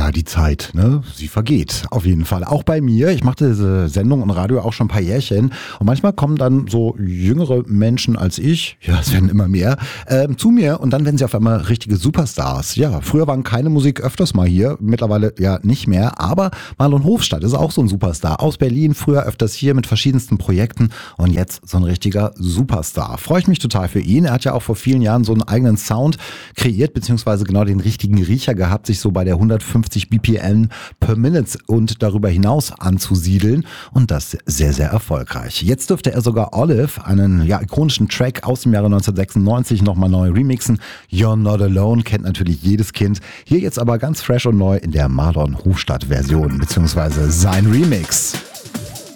Ja, die Zeit, ne? Sie vergeht auf jeden Fall. Auch bei mir. Ich mache diese Sendung und Radio auch schon ein paar Jährchen. Und manchmal kommen dann so jüngere Menschen als ich, ja, es werden immer mehr, zu mir und dann werden sie auf einmal richtige Superstars. Ja, früher waren keine Musik öfters mal hier, mittlerweile ja nicht mehr. Aber Marlon Hofstadt ist auch so ein Superstar. Aus Berlin, früher öfters hier mit verschiedensten Projekten und jetzt so ein richtiger Superstar. Freue ich mich total für ihn. Er hat ja auch vor vielen Jahren so einen eigenen Sound kreiert, beziehungsweise genau den richtigen Riecher gehabt, sich so bei der 150 BPM per Minute und darüber hinaus anzusiedeln und das sehr, sehr erfolgreich. Jetzt dürfte er sogar Olive, einen ikonischen Track aus dem Jahre 1996, nochmal neu remixen. You're Not Alone kennt natürlich jedes Kind. Hier jetzt aber ganz fresh und neu in der Marlon Hofstadt Version, beziehungsweise sein Remix.